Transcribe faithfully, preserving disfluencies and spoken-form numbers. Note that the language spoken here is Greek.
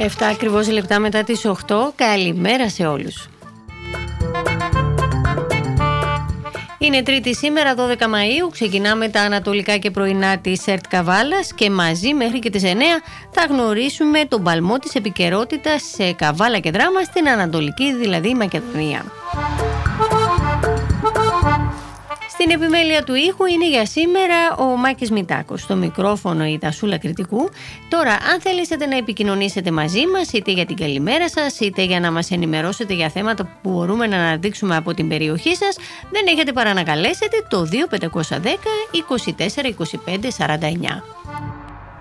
εφτά ακριβώς λεπτά μετά τις οκτώ. Καλημέρα σε όλους. Είναι Τρίτη σήμερα, δώδεκα Μαΐου. Ξεκινάμε τα ανατολικά και πρωινά της ΕΡΤ Καβάλας και μαζί μέχρι και τις εννέα θα γνωρίσουμε τον παλμό της επικαιρότητας σε Καβάλα και Δράμα, στην Ανατολική δηλαδή Μακεδονία. Στην επιμέλεια του ήχου είναι για σήμερα ο Μάκης Μητάκος. Στο μικρόφωνο η Τασούλα Κρητικού. Τώρα, αν θέλετε να επικοινωνήσετε μαζί μας, είτε για την καλημέρα σας, είτε για να μας ενημερώσετε για θέματα που μπορούμε να αναδείξουμε από την περιοχή σας, δεν έχετε παρά να καλέσετε το δύο πέντε ένα μηδέν είκοσι τέσσερα είκοσι πέντε σαράντα εννιά.